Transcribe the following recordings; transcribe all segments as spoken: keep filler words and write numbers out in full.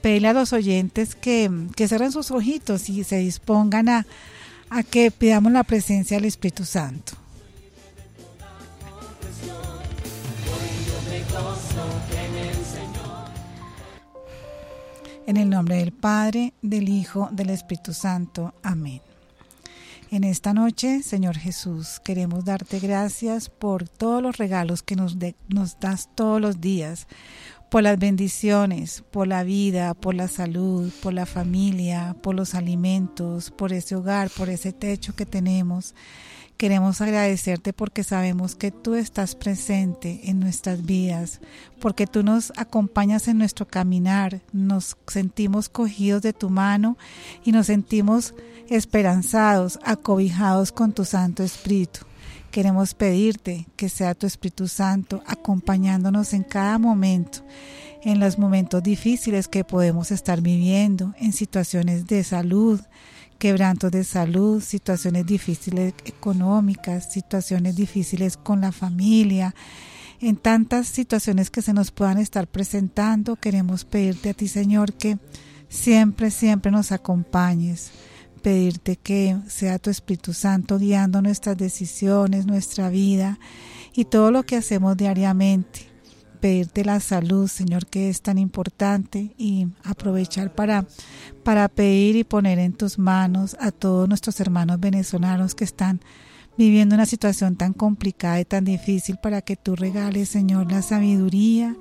pedirle a los oyentes que, que cierren sus ojitos y se dispongan a, a que pidamos la presencia del Espíritu Santo. En el nombre del Padre, del Hijo, del Espíritu Santo. Amén. En esta noche, Señor Jesús, queremos darte gracias por todos los regalos que nos, de, nos das todos los días, por las bendiciones, por la vida, por la salud, por la familia, por los alimentos, por ese hogar, por ese techo que tenemos. Queremos agradecerte porque sabemos que tú estás presente en nuestras vidas, porque tú nos acompañas en nuestro caminar, nos sentimos cogidos de tu mano y nos sentimos esperanzados, acobijados con tu Santo Espíritu. Queremos pedirte que sea tu Espíritu Santo acompañándonos en cada momento, en los momentos difíciles que podemos estar viviendo, en situaciones de salud, quebrantos de salud, situaciones difíciles económicas, situaciones difíciles con la familia, en tantas situaciones que se nos puedan estar presentando. Queremos pedirte a ti, Señor, que siempre, siempre nos acompañes, pedirte que sea tu Espíritu Santo guiando nuestras decisiones, nuestra vida y todo lo que hacemos diariamente. Pedirte la salud, Señor, que es tan importante, y aprovechar para, para pedir y poner en tus manos a todos nuestros hermanos venezolanos que están viviendo una situación tan complicada y tan difícil, para que tú regales, Señor, la sabiduría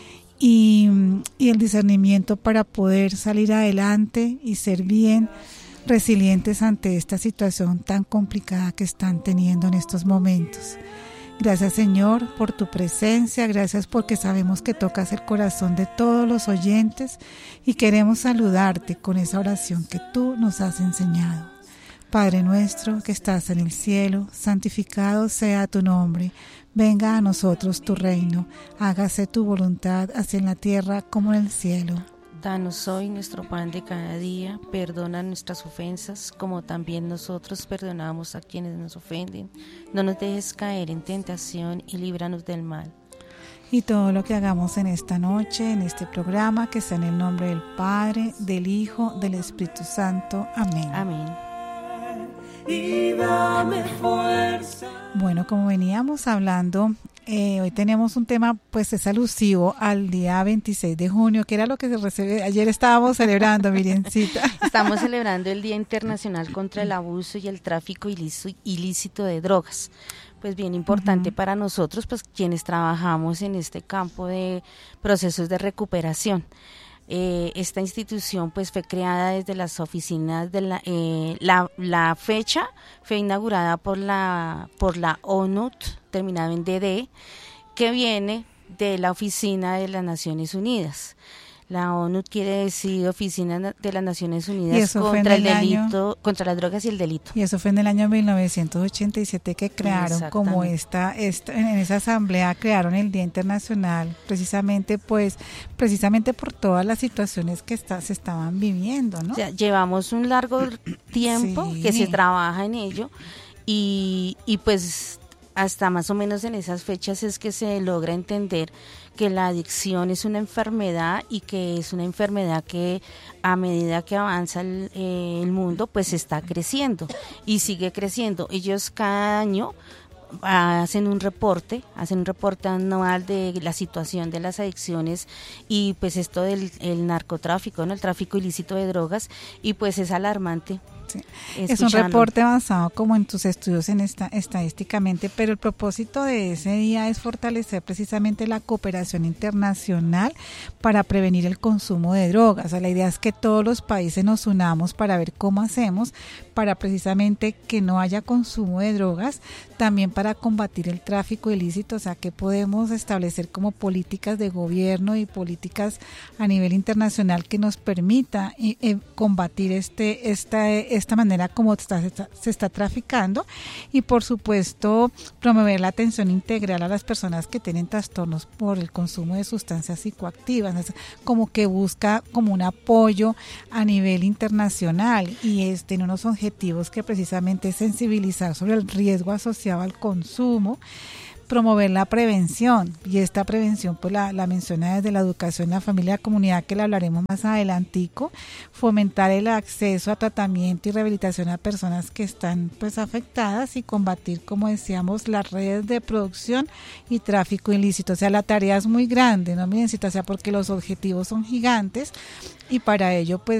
y, y el discernimiento para poder salir adelante y ser bien resilientes ante esta situación tan complicada que están teniendo en estos momentos. Gracias, Señor, por tu presencia, gracias porque sabemos que tocas el corazón de todos los oyentes y queremos saludarte con esa oración que tú nos has enseñado. Padre nuestro que estás en el cielo, santificado sea tu nombre, venga a nosotros tu reino, hágase tu voluntad así en la tierra como en el cielo. Danos hoy nuestro pan de cada día, perdona nuestras ofensas, como también nosotros perdonamos a quienes nos ofenden. No nos dejes caer en tentación y líbranos del mal. Y todo lo que hagamos en esta noche, en este programa, que sea en el nombre del Padre, del Hijo, del Espíritu Santo. Amén. Amén. Y dame fuerza. Bueno, como veníamos hablando, Eh, hoy tenemos un tema, pues es alusivo al día veintiséis de junio, que era lo que se recibe. Ayer estábamos celebrando, Miriamcita. Estamos celebrando el Día Internacional contra el Abuso y el Tráfico Ilícito de Drogas. Pues bien importante uh-huh. para nosotros, pues quienes trabajamos en este campo de procesos de recuperación. Eh, esta institución pues fue creada desde las oficinas de la, eh, la, la fecha fue inaugurada por la, por la O N U T, terminado en D D, que viene de la Oficina de las Naciones Unidas. La O N U T quiere decir Oficina de las Naciones Unidas contra el, el delito, año, contra las drogas y el delito. Y eso fue en el año mil novecientos ochenta y siete que crearon como esta, esta, en esa asamblea crearon el Día Internacional, precisamente pues, precisamente por todas las situaciones que está, se estaban viviendo, ¿no? O sea, llevamos un largo tiempo sí. que se trabaja en ello y, y pues hasta más o menos en esas fechas es que se logra entender que la adicción es una enfermedad y que es una enfermedad que a medida que avanza el, eh, el mundo pues está creciendo y sigue creciendo. Ellos cada año hacen un reporte, hacen un reporte anual de la situación de las adicciones y pues esto del el narcotráfico, ¿no? El tráfico ilícito de drogas, y pues es alarmante. Sí. Es un reporte basado como en tus estudios en esta, estadísticamente, pero el propósito de ese día es fortalecer precisamente la cooperación internacional para prevenir el consumo de drogas. O sea, la idea es que todos los países nos unamos para ver cómo hacemos para precisamente que no haya consumo de drogas, también para combatir el tráfico ilícito, o sea, que podemos establecer como políticas de gobierno y políticas a nivel internacional que nos permita eh, combatir este esta esta manera como está, se, está, se está traficando, y por supuesto promover la atención integral a las personas que tienen trastornos por el consumo de sustancias psicoactivas, es como que busca como un apoyo a nivel internacional y es, tiene unos objetivos que precisamente es sensibilizar sobre el riesgo asociado al consumo, promover la prevención, y esta prevención pues la, la menciona desde la educación, la familia, la comunidad, que la hablaremos más adelantico, fomentar el acceso a tratamiento y rehabilitación a personas que están pues afectadas y combatir, como decíamos, las redes de producción y tráfico ilícito. O sea, la tarea es muy grande, ¿no, Mirencita? O sea, porque los objetivos son gigantes y para ello pues